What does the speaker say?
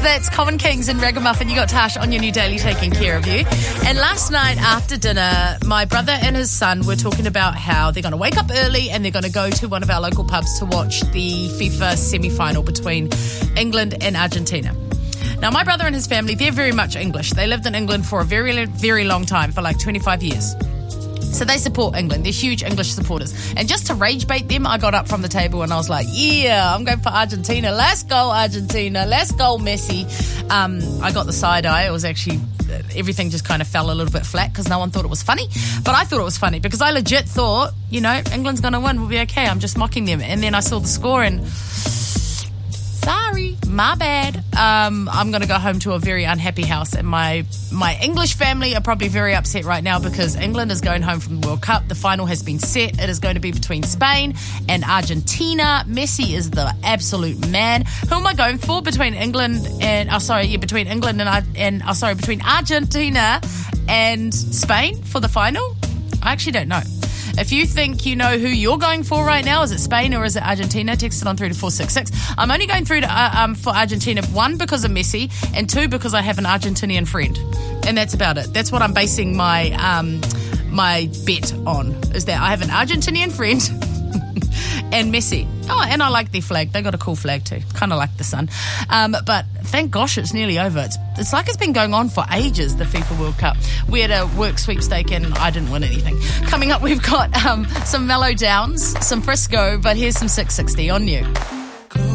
That's Common Kings and Ragamuffin. You got Tash on your new daily taking care of you. And last night after dinner, my brother and his son were talking about how they're going to wake up early and they're going to go to one of our local pubs to watch the FIFA semi-final between England and Argentina. Now, my brother and his family, they're very much English. They lived in England for a very, very long time, for like 25 years. So they support England. They're huge English supporters. And just to rage bait them, I got up from the table and I was like, yeah, I'm going for Argentina. Let's go, Argentina. Let's go, Messi. I got the side eye. It was actually, everything just kind of fell a little bit flat because no one thought it was funny. But I thought it was funny because I legit thought, England's going to win. We'll be okay. I'm just mocking them. And then I saw the score and... sorry, my bad. I'm going to go home to a very unhappy house, and my English family are probably very upset right now because England is going home from the World Cup. The final has been set. It is going to be between Spain and Argentina. Messi is the absolute man. Who am I going for between England and between Argentina and Spain for the final? I actually don't know. If you think you know who you're going for right now, is it Spain or is it Argentina? Text it on through to 466. I'm only going through to for Argentina, 1, because of Messi, and 2, because I have an Argentinian friend. And that's about it. That's what I'm basing my my bet on, is that I have an Argentinian friend and Messi. Oh, and I like their flag. They got a cool flag too. Kind of like the sun. But thank gosh it's nearly over. It's like it's been going on for ages, the FIFA World Cup. We had a work sweepstake and I didn't win anything. Coming up, we've got some Mellow Downs, some Frisco, but here's some 660 on you.